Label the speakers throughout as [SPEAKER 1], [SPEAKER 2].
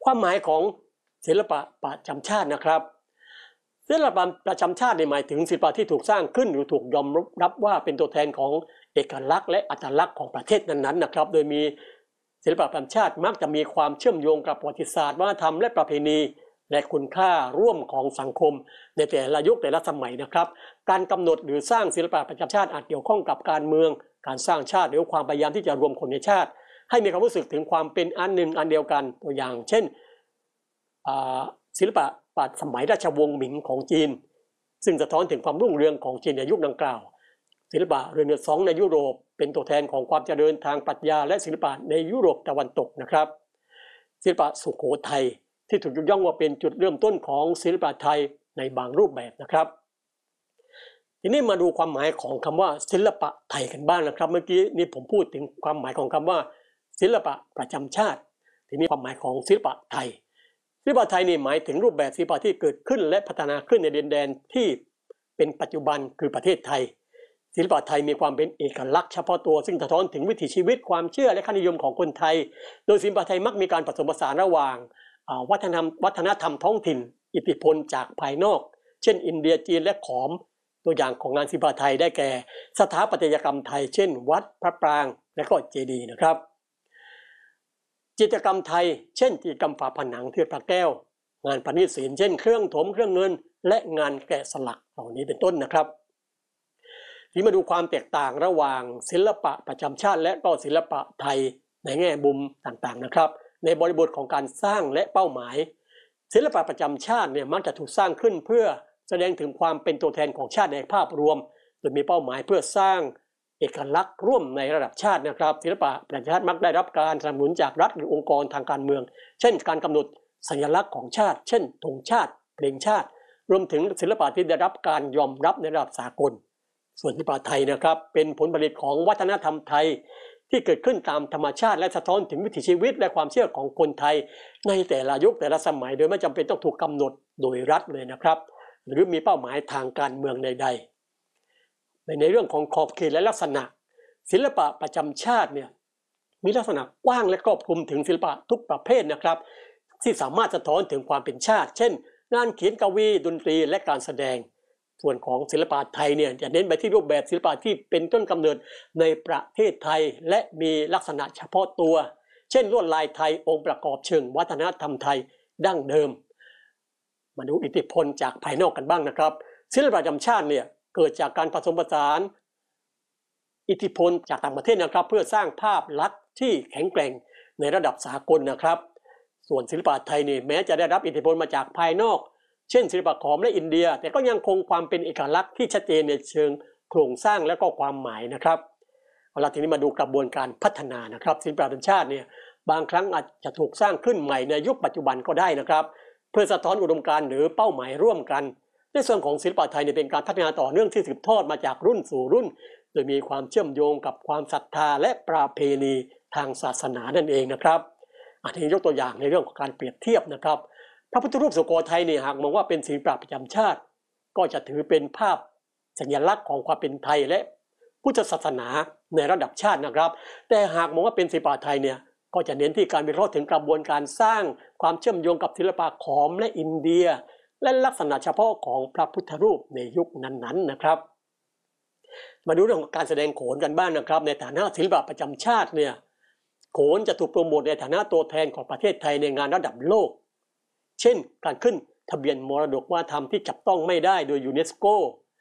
[SPEAKER 1] ความหมายของศิลปะประจำชาตินะครับศิลปะประจำชาติหมายถึงศิลปะที่ถูกสร้างขึ้นหรือถูกยอมรับว่าเป็นตัวแทนของเอกลักษณ์และอัตลักษณ์ของประเทศนั้นๆนะครับโดยมีศิลปะประจำชาติมักจะมีความเชื่อมโยงกับประวัติศาสตร์วัฒนธรรมและประเพณีและคุณค่าร่วมของสังคมในแต่ละยุคแต่ละสมัยนะครับการกำหนดหรือสร้างศิลปะประจำชาติอาจเกี่ยวข้องกับการเมืองการสร้างชาติหรือความพยายามที่จะรวมคนในชาติให้มีความรู้สึกถึงความเป็นอันหนึ่งอันเดียวกันตัวอย่างเช่นศิลปะสมัยราชวงศ์หมิงของจีนซึ่งสะท้อนถึงความรุ่งเรืองของจีนในยุคดังกล่าวศิลปะเรเนซองส์ในยุโรปเป็นตัวแทนของความเจริญทางปรัชญาและศิลปะในยุโรปตะวันตกนะครับศิลปะสุโขทัยที่ถูกยกย่องว่าเป็นจุดเริ่มต้นของศิลปะไทยในบางรูปแบบนะครับทีนี้มาดูความหมายของคำว่าศิลปะไทยกันบ้างนะครับเมื่อกี้นี้ผมพูดถึงความหมายของคำว่าศิลปะประจำชาติทีนี้ความหมายของศิลปะไทยศิลปะไทยนี่หมายถึงรูปแบบศิลปะที่เกิดขึ้นและพัฒนาขึ้นในดินแดนที่เป็นปัจจุบันคือประเทศไทยศิลปะไทยมีความเป็นเอกลักษณ์เฉพาะตัวซึ่งสะท้อนถึงวิถีชีวิตความเชื่อและค่านิยมของคนไทยโดยศิลปะไทยมักมีการผสมผสานระหว่างวัฒนธรรมท้องถิ่นอิทธิพลจากภายนอกเช่นอินเดียจีนและขอมตัวอย่างของงานศิลปะไทยได้แก่สถาปัตยกรรมไทยเช่นวัดพระปรางและก็เจดีย์นะครับจิตรกรรมไทยเช่นจิตรกรรมฝาผนังที่พระแก้วงานประณีตศิลป์เช่นเครื่องถมเครื่องเงินและงานแกะสลักเหล่านี้เป็นต้นนะครับที่มาดูความแตกต่างระหว่างศิลปะประจำชาติและก็ศิลปะไทยในแง่มุมต่างๆนะครับในบริบทของการสร้างและเป้าหมายศิลปะประจำชาติมักจะถูกสร้างขึ้นเพื่อแสดงถึงความเป็นตัวแทนของชาติในภาพรวมโดยมีเป้าหมายเพื่อสร้างเอกลักษณ์ร่วมในระดับชาตินะครับศิลปะประจำชาติมักได้รับการสนับสนุนจากรัฐหรือองค์กรทางการเมืองเช่นการกำหนดสัญลักษณ์ของชาติเช่นธงชาติเพลงชาติรวมถึงศิลปะที่ได้รับการยอมรับในระดับสากลส่วนศิลปะไทยนะครับเป็นผลผลิตของวัฒนธรรมไทยที่เกิดขึ้นตามธรรมชาติและสะท้อนถึงวิถีชีวิตและความเชื่อของคนไทยในแต่ละยุคแต่ละสมัยโดยไม่จำเป็นต้องถูกกำหนดโดยรัฐเลยนะครับหรือมีเป้าหมายทางการเมืองใดๆในเรื่องของขอบเขตและลักษณะศิลปะประจำชาติมีลักษณะกว้างและครอบคลุมถึงศิลปะทุกประเภทนะครับที่สามารถสะท้อนถึงความเป็นชาติเช่นงานเขียนกวีดนตรีและการแสดงส่วนของศิลปะไทยจะเน้นไปที่รูปแบบศิลปะที่เป็นต้นกำเนิดในประเทศไทยและมีลักษณะเฉพาะตัวเช่นลวดลายไทยองค์ประกอบเชิงวัฒนธรรมไทยดั้งเดิมมาดูอิทธิพลจากภายนอกกันบ้างนะครับศิลปะประจำชาติเกิดจากการผสมผสานอิทธิพลจากต่างประเทศนะครับเพื่อสร้างภาพลักษณ์ที่แข็งแกร่งในระดับสากลนะครับส่วนศิลปะไทยแม้จะได้รับอิทธิพลมาจากภายนอกเช่นศิลปะขอมและอินเดียแต่ก็ยังคงความเป็นเอกลักษณ์ที่ชัดเจนในเชิงโครงสร้างและก็ความหมายนะครับเอาละทีนี้มาดูกระบวนการพัฒนานะครับศิลปะประจำชาติบางครั้งอาจจะถูกสร้างขึ้นใหม่ในยุคปัจจุบันก็ได้นะครับเพื่อสะท้อนอุดมการณ์หรือเป้าหมายร่วมกันในส่วนของศิลปะไทยเป็นการพัฒนาต่อเนื่องที่สืบทอดมาจากรุ่นสู่รุ่นโดยมีความเชื่อมโยงกับความศรัทธาและประเพณีทางศาสนานั่นเองนะครับอันนี้ยกตัวอย่างในเรื่องของการเปรียบเทียบนะครับพระพุทธรูปสุโขทัยหากมองว่าเป็นศิลปะประจำชาติก็จะถือเป็นภาพสัญลักษณ์ของความเป็นไทยและพุทธศาสนาในระดับชาตินะครับแต่หากมองว่าเป็นศิลปะไทยก็จะเน้นที่การวิเคราะห์ถึงกระบวนการสร้างความเชื่อมโยงกับศิลปะขอมและอินเดียและลักษณะเฉพาะของพระพุทธรูปในยุคนั้นๆนะครับมาดูเรื่องของการแสดงโขนกันบ้างนะครับในฐานะศิลปะประจำชาติโขนจะถูกโปรโมทในฐานะตัวแทนของประเทศไทยในงานระดับโลกเช่นการขึ้นทะเบียนมรดกวัฒนธรรมที่จับต้องไม่ได้โดยยูเนสโก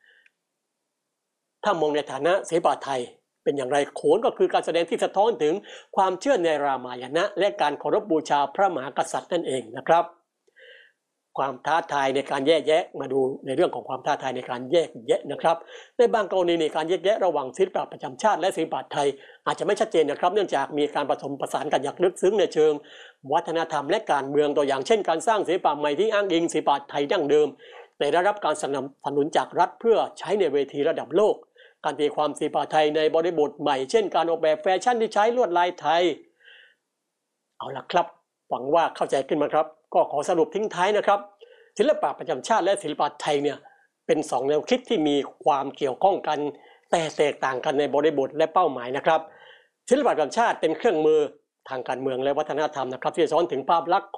[SPEAKER 1] ถ้ามองในฐานะศิลปะไทยเป็นอย่างไรโขนก็คือการแสดงที่สะท้อนถึงความเชื่อในรามายณะและการเคารพบูชาพระมหากษัตริย์นั่นเองนะครับความท้าทายในการแยกแยะมาดูในเรื่องของความท้าทายในการแยกแยะนะครับในบางกรณีในการแยกแยะระหว่างศิลปะประจำชาติและศิลปะไทยอาจจะไม่ชัดเจนนะครับเนื่องจากมีการผสมผสานกันอย่างลึกซึ้งในเชิงวัฒนธรรมและการเมืองตัวอย่างเช่นการสร้างศิลปะใหม่ที่อ้างอิงศิลปะไทยดั้งเดิมแต่ได้รับการสนับสนุนจากรัฐเพื่อใช้ในเวทีระดับโลกการตีความศิลปะไทยในบริบทใหม่เช่นการออกแบบแฟชั่นที่ใช้ลวดลายไทยเอาล่ะครับหวังว่าเข้าใจขึ้นมาครับก็ขอสรุปทิ้งท้ายนะครับศิลปะประจำชาติและศิลปะไทยเป็น2แนวคิดที่มีความเกี่ยวข้องกันแต่แตกต่างกันในบริบทและเป้าหมายนะครับศิลปะประจำชาติเป็นเครื่องมือทางการเมืองและวัฒนธรรมนะครับที่สะท้อนถึงภาพลักษณ์